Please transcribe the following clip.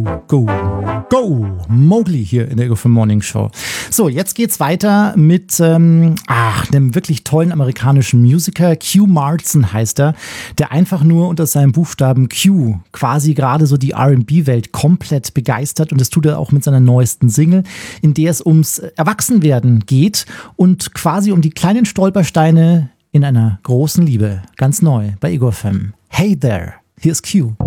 Go, go, Mowgli hier in der Ego FM Morning Show. So, jetzt geht's weiter mit einem wirklich tollen amerikanischen Musiker. Q Martin heißt er, der einfach nur unter seinem Buchstaben Q quasi gerade so die R&B-Welt komplett begeistert. Und das tut er auch mit seiner neuesten Single, in der es ums Erwachsenwerden geht und quasi um die kleinen Stolpersteine in einer großen Liebe. Ganz neu bei Ego FM. Hey there, here's Q.